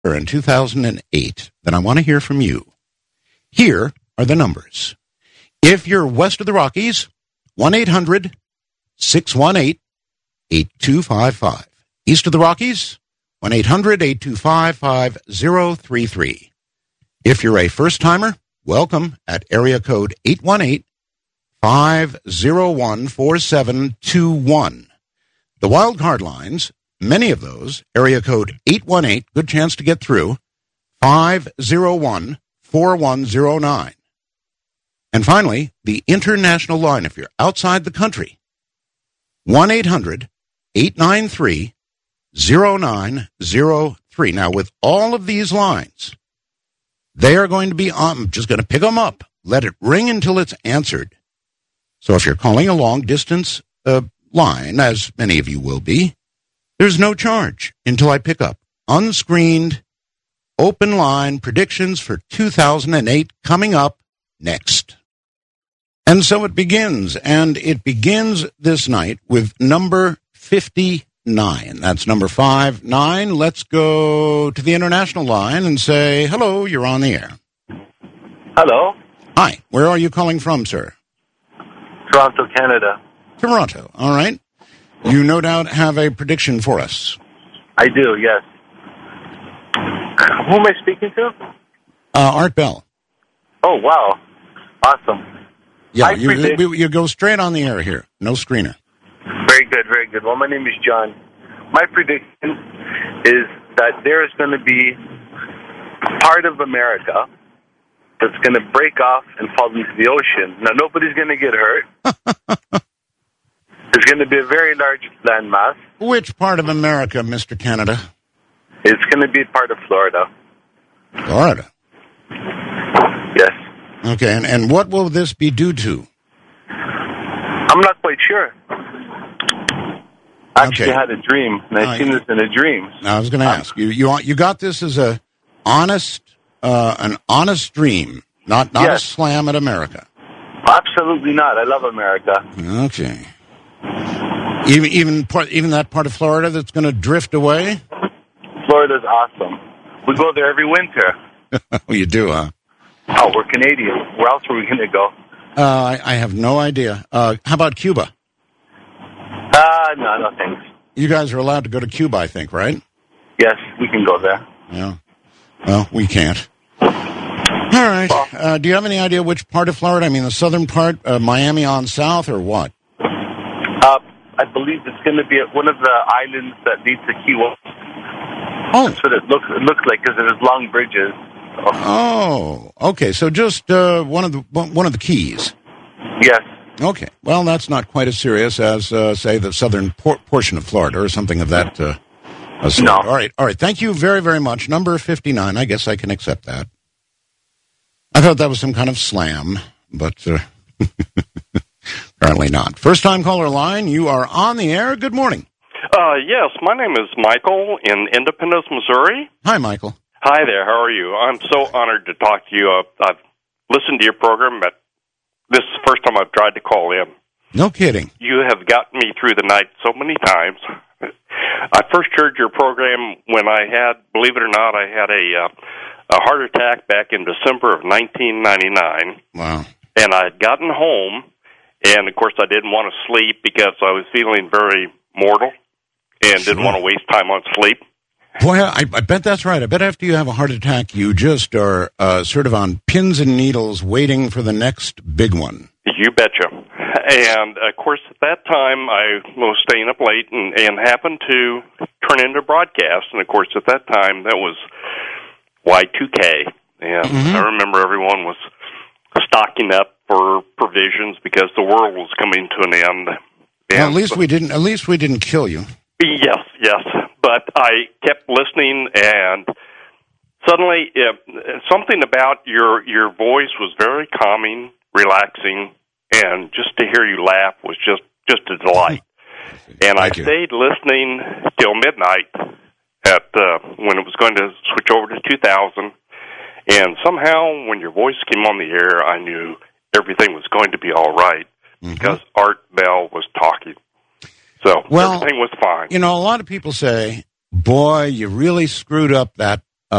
in 2008, then I want to hear from you. Here are the numbers. If you're west of the Rockies, 1-800-618-8255. East of the Rockies, 1-800-825-5033. If you're a first-timer, welcome at area code 818-501-4721. The wild card lines, many of those, area code 818, good chance to get through, 501-4109. And finally, the international line, if you're outside the country, 1-800-893-0903. Now, with all of these lines, they are going to be on. I'm just going to pick them up. Let it ring until it's answered. So if you're calling a long-distance line, as many of you will be, there's no charge until I pick up. Unscreened, open line predictions for 2008 coming up next. And so it begins, and it begins this night with number 59. That's number 59. Let's go to the international line and say, hello, you're on the air. Hello. Hi, where are you calling from, sir? Toronto, Canada. Toronto, all right. You no doubt have a prediction for us. I do, yes. Who am I speaking to? Art Bell. Oh, wow. Awesome. Yeah, you go straight on the air here. No screener. Very good, very good. Well, my name is John. My prediction is that there is going to be a part of America that's going to break off and fall into the ocean. Now, nobody's going to get hurt. There's going to be a very large landmass. Which part of America, Mr. Canada? It's going to be part of Florida. Florida? Yes. Okay, and what will this be due to? I'm not quite sure. I actually had a dream, and I've seen this in a dream. I was going to ask you got this as an honest dream, not a slam at America. Absolutely not. I love America. Okay. Even that part of Florida that's going to drift away? Florida's awesome. We go there every winter. Oh, you do, huh? Oh, we're Canadian. Where else are we going to go? I have no idea. How about Cuba? No thanks. You guys are allowed to go to Cuba, I think, right? Yes, we can go there. Yeah. Well, we can't. All right. Do you have any idea which part of Florida? I mean, the southern part, Miami on south, or what? I believe it's going to be at one of the islands that leads to Key West. Oh. That's what it looks like, because there's long bridges. Oh, okay. So just one of the keys. Yes. Okay. Well, that's not quite as serious as, say, the southern portion of Florida or something of that sort. No. All right. Thank you very, very much. Number 59. I guess I can accept that. I thought that was some kind of slam, but apparently not. First-time caller line. You are on the air. Good morning. Yes, my name is Michael in Independence, Missouri. Hi, Michael. Hi there. How are you? I'm so honored to talk to you. I've listened to your program, but this is the first time I've tried to call in. No kidding. You have gotten me through the night so many times. I first heard your program when I had, believe it or not, I had a heart attack back in December of 1999. Wow. And I had gotten home, and, of course, I didn't want to sleep because I was feeling very mortal and didn't want to waste time on sleep. Boy, I bet that's right. I bet after you have a heart attack, you just are sort of on pins and needles waiting for the next big one. You betcha. And, of course, at that time, I was staying up late and happened to turn into broadcast. And, of course, at that time, that was Y2K. And I remember everyone was stocking up for provisions because the world was coming to an end. Well, at least we didn't kill you. Yes. But I kept listening, and suddenly something about your voice was very calming, relaxing, and just to hear you laugh was just a delight. And I stayed listening till midnight at when it was going to switch over to 2000. And somehow, when your voice came on the air, I knew everything was going to be all right because Art Bell was talking. So everything was fine. You know, a lot of people say, boy, you really screwed up that